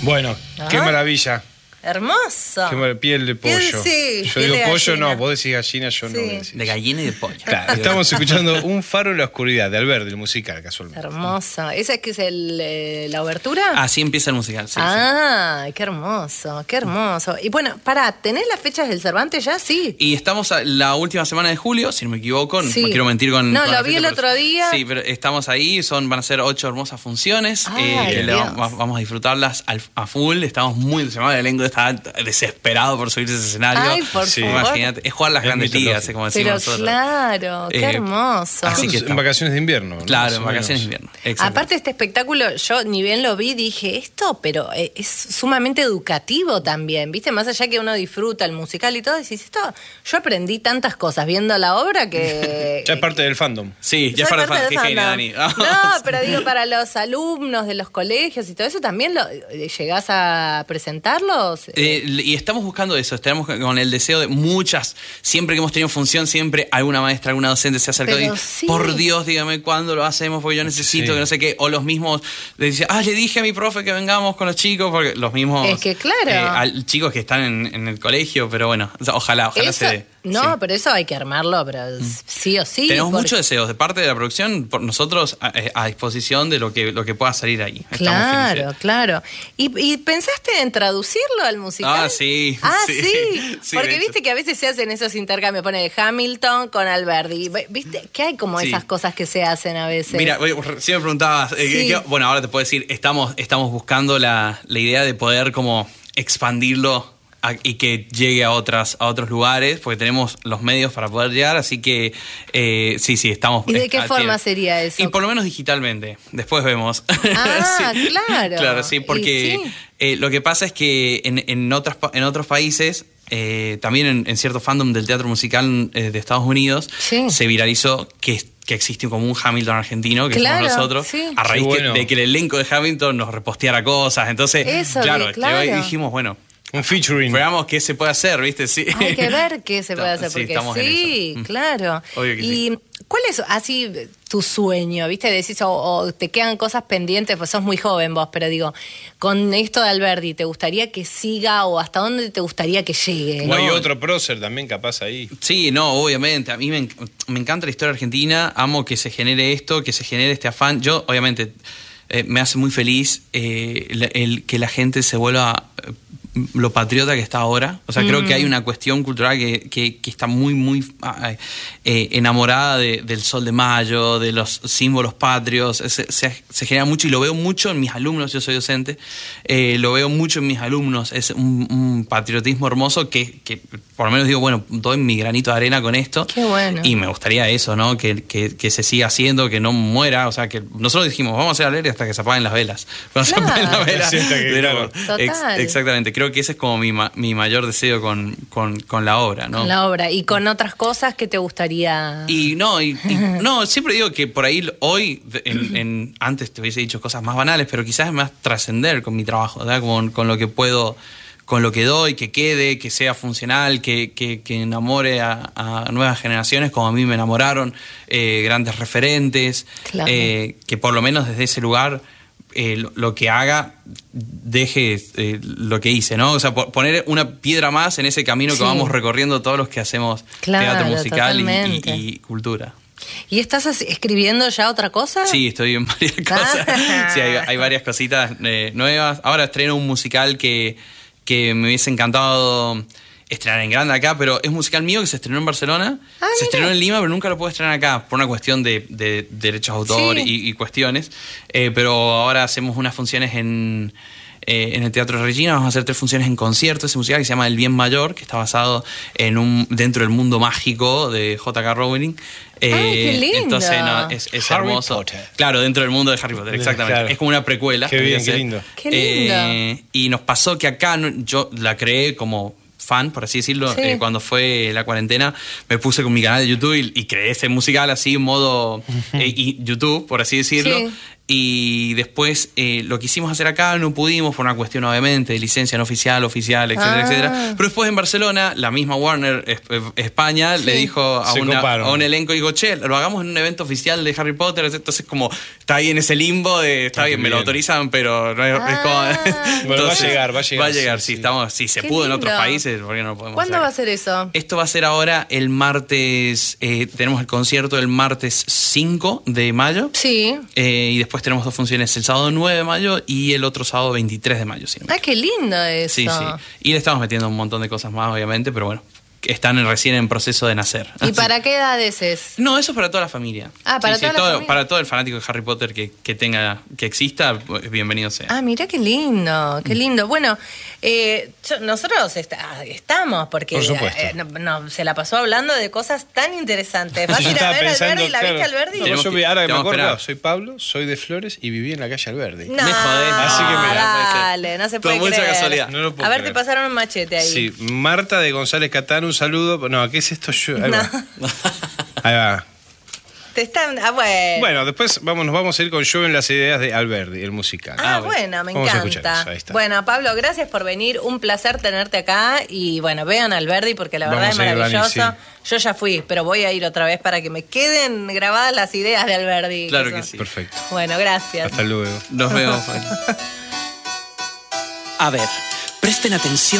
Bueno, qué maravilla. Hermoso. Piel de pollo. Sí, yo piel digo de pollo, gallina. no, vos decís gallina, yo no voy a decir. De gallina y de pollo. Claro, estamos escuchando Un faro en la oscuridad de Alberdi, el musical, casualmente. Hermoso. ¿Esa es que es la obertura? Así empieza el musical, sí. Qué hermoso, qué hermoso. Y bueno, ¿tenés las fechas del Cervantes ya? Sí. Y estamos la última semana de julio, si no me equivoco, Sí. no quiero mentir con... No, con lo la vi fecha, el pero otro día. Sí, pero estamos ahí, van a ser 8 hermosas funciones, Ay, que Dios. vamos a disfrutarlas a full, estamos muy entusiasmados, el elenco está desesperado por subirse a ese escenario. Ay, por Sí. favor. Imagínate, es jugar las grandes ligas, como decimos Pero nosotros. claro, qué hermoso. así que En vacaciones de invierno, ¿no? Claro, Más en o vacaciones de menos. invierno. Exacto. Aparte este espectáculo, yo ni bien lo vi, dije esto, pero es sumamente educativo también, ¿viste? Más allá que uno disfruta el musical y todo, decís esto, yo aprendí tantas cosas viendo la obra que... Ya es parte del fandom. Sí, ya es Soy para parte qué del genia, fandom. Dani. No, pero digo, para los alumnos de los colegios y todo eso, ¿también llegás a presentarlos? Y estamos buscando eso, estamos con el deseo de siempre que hemos tenido función, siempre alguna maestra, alguna docente se ha acercado y Pero dice, sí. por Dios, dígame cuándo lo hacemos, porque yo necesito Sí. que no sé qué, o los mismos, le dicen, le dije a mi profe que vengamos con los chicos, porque los mismos Es que claro. chicos que están en el colegio, pero bueno, ojalá Eso- se dé. No, Sí. pero eso hay que armarlo, pero sí o sí. Tenemos porque- muchos deseos de parte de la producción, por nosotros a disposición de lo que pueda salir ahí. Estamos Claro, felices. claro. ¿Y pensaste en traducirlo al musical? Sí. Sí. Sí, Porque de hecho. viste que a veces se hacen esos intercambios, pone Hamilton con Alberdi. ¿Viste que hay como Sí. esas cosas que se hacen a veces? Mira, si me preguntabas, Sí. bueno, ahora te puedo decir, estamos buscando la idea de poder como expandirlo y que llegue a otros lugares, porque tenemos los medios para poder llegar, así que sí, estamos... ¿Y de qué forma sería eso? Y por lo menos digitalmente, después vemos. Claro. Claro, sí, porque Y lo que pasa es que en otros países... también en cierto fandom del teatro musical de Estados Unidos Sí. se viralizó que existe como un Hamilton argentino, que Claro, somos nosotros, sí. a raíz Qué bueno. de que el elenco de Hamilton nos reposteara cosas. Entonces, Eso, claro, claro. llegó y dijimos, bueno, Un featuring. veamos qué se puede hacer, ¿viste? Sí. hay que ver qué se puede hacer, Sí, porque estamos en sí, eso. claro. Obvio que ¿Y cuál es así tu sueño? ¿Viste? Decís, o te quedan cosas pendientes, pues sos muy joven vos, pero digo, con esto de Alberdi, ¿te gustaría que siga o hasta dónde te gustaría que llegue? O hay No. otro prócer también capaz ahí. Sí, no, obviamente. A mí me encanta la historia argentina. Amo que se genere esto, que se genere este afán. Yo, obviamente, me hace muy feliz el que la gente se vuelva lo patriota que está ahora. O sea, creo que hay una cuestión cultural que está muy, muy enamorada del Sol de Mayo, de los símbolos patrios. Se genera mucho y lo veo mucho en mis alumnos. Yo soy docente. Lo veo mucho en mis alumnos. Es un patriotismo hermoso que por lo menos digo, bueno, doy mi granito de arena con esto. Qué bueno. Y me gustaría eso, ¿no? Que se siga haciendo, que no muera. O sea, que nosotros dijimos, vamos a hacer alegre hasta que se apaguen las velas. Cuando se apaguen las velas. Sí, hasta que, pero- claro. Total. exactamente. Creo que ese es como mi mayor deseo con la obra, ¿no? Con la obra. ¿Y con otras cosas que te gustaría? Y no, no, siempre digo que por ahí hoy, antes te hubiese dicho cosas más banales, pero quizás es más trascender con mi trabajo, ¿verdad? Con lo que puedo, con lo que doy, que quede, que sea funcional, que enamore a nuevas generaciones como a mí me enamoraron, grandes referentes, Claro. que por lo menos desde ese lugar lo que haga deje lo que hice, ¿no? O sea, poner una piedra más en ese camino Sí. que vamos recorriendo todos los que hacemos Claro, teatro musical totalmente. y cultura. ¿Y estás escribiendo ya otra cosa? Sí, estoy en varias cosas. Sí, hay varias cositas nuevas. Ahora estreno un musical que me hubiese encantado estrenar en grande acá, pero es un musical mío que se estrenó en Barcelona, se mira. estrenó en Lima, pero nunca lo puedo estrenar acá por una cuestión de derechos de autor Sí. y cuestiones. Pero ahora hacemos unas funciones en el Teatro Regina. Vamos a hacer 3 funciones en concierto. Ese musical que se llama El Bien Mayor, que está basado dentro del mundo mágico de J.K. Rowling. qué lindo. Entonces, no, es Harry hermoso. Potter. Claro, dentro del mundo de Harry Potter, exactamente. Claro. Es como una precuela. Qué bien, podría qué ser. lindo. Qué lindo. Y nos pasó que acá yo la creé como fan, por así decirlo. Sí. Cuando fue la cuarentena, me puse con mi canal de YouTube y creé ese musical así en modo y YouTube, por así decirlo. Sí. Y después lo quisimos hacer acá, no pudimos por una cuestión obviamente de licencia no oficial, etcétera, etcétera. Pero después en Barcelona, la misma Warner España le dijo a un elenco, digo, che, lo hagamos en un evento oficial de Harry Potter. Entonces como está ahí en ese limbo de, está bien, me lo autorizan, pero no es como... Bueno, Entonces, va a llegar. Sí, se pudo en otros países, ¿por qué no lo podemos ¿Cuándo hacer? va a ser eso? Esto va a ser ahora el martes, tenemos el concierto el martes 5 de mayo. Sí. Y después tenemos 2 funciones el sábado 9 de mayo y el otro sábado 23 de mayo. ¡Ay, qué lindo eso! Sí. Y le estamos metiendo un montón de cosas más, obviamente, pero bueno, están recién en proceso de nacer. ¿Y para qué edades es? No, eso es para toda la familia. Para toda la familia. Para todo el fanático de Harry Potter que exista, bienvenido sea. Ah, mira qué lindo, qué lindo. Bueno, nosotros estamos, porque Por supuesto. se la pasó hablando de cosas tan interesantes. ¿Vas Yo a ir a estaba ver pensando, Alberdi? ¿La viste claro. Alberdi? No, Tenemos yo que- ahora que me tenemos que acuerdo, esperar. soy Pablo, soy de Flores y viví en la calle Alberdi. No, Me jodés. Así que mira, dale, no se Por puede mucha creer. casualidad. No lo puedo A ver, creer. te pasaron un machete ahí. Sí, Marta de González Catán, un saludo. No, ¿qué es esto? Ahí va. Ahí va. Te están... bueno. Bueno, después nos vamos a ir con Llueven las ideas de Alberdi, el musical. Bueno, me Vamos a escuchar encanta. eso, ahí está. Bueno, Pablo, gracias por venir. Un placer tenerte acá. Y bueno, vean Alberdi porque la verdad Vamos es a ir, Dani, maravilloso. sí. Yo ya fui, pero voy a ir otra vez para que me queden grabadas las ideas de Alberdi. Claro que sí. Perfecto. Bueno, gracias. Hasta luego. Nos vemos. A ver, presten atención.